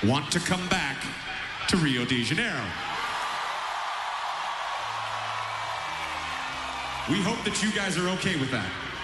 want to come back to Rio de Janeiro. We hope that you guys are okay with that.